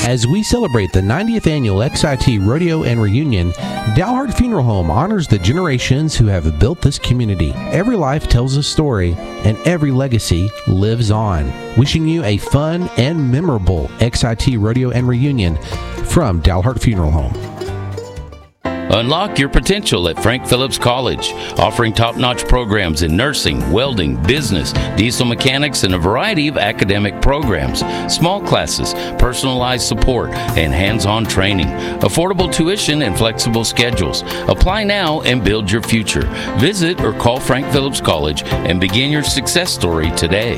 As we celebrate the 90th annual XIT Rodeo and Reunion, Dalhart Funeral Home honors the generations who have built this community. Every life tells a story, and every legacy lives on. Wishing you a fun and memorable XIT Rodeo and Reunion from Dalhart Funeral Home. Unlock your potential at Frank Phillips College, offering top-notch programs in nursing, welding, business, diesel mechanics, and a variety of academic programs, small classes, personalized support, and hands-on training, affordable tuition, and flexible schedules. Apply now and build your future. Visit or call Frank Phillips College and begin your success story today.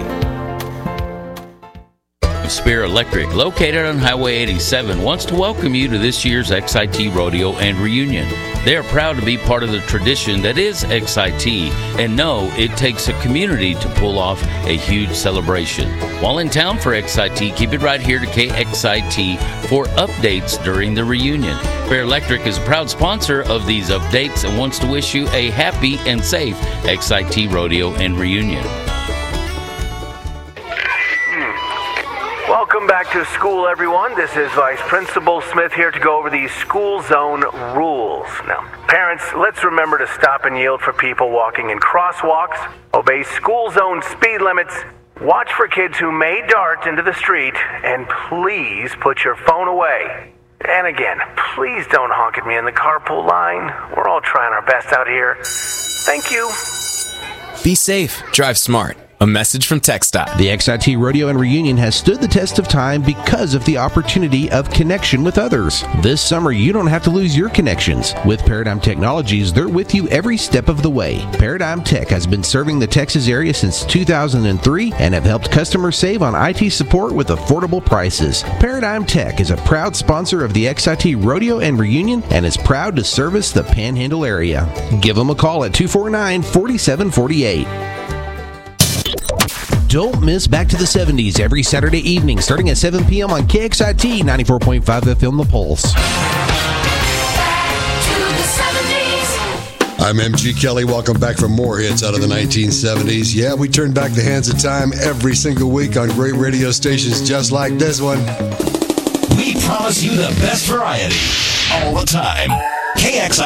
Spear Electric, located on Highway 87, wants to welcome you to this year's XIT Rodeo and Reunion. They are proud to be part of the tradition that is XIT and know it takes a community to pull off a huge celebration. While in town for XIT, keep it right here to KXIT for updates during the reunion. Spear Electric is a proud sponsor of these updates and wants to wish you a happy and safe XIT Rodeo and Reunion. Welcome back to school, everyone. This is Vice Principal Smith here to go over these school zone rules. Now, parents, let's remember to stop and yield for people walking in crosswalks, obey school zone speed limits, watch for kids who may dart into the street, and please put your phone away. And again, please don't honk at me in the carpool line. We're all trying our best out here. Thank you. Be safe. Drive smart. A message from TxDOT. The XIT Rodeo and Reunion has stood the test of time because of the opportunity of connection with others. This summer, you don't have to lose your connections. With Paradigm Technologies, they're with you every step of the way. Paradigm Tech has been serving the Texas area since 2003 and have helped customers save on IT support with affordable prices. Paradigm Tech is a proud sponsor of the XIT Rodeo and Reunion and is proud to service the Panhandle area. Give them a call at 249-4748. Don't miss Back to the 70s every Saturday evening starting at 7 p.m. on KXIT 94.5 FM The Pulse. I'm MG Kelly. Welcome back for more hits out of the 1970s. Yeah, we turn back the hands of time every single week on great radio stations just like this one. We promise you the best variety all the time. KXIT.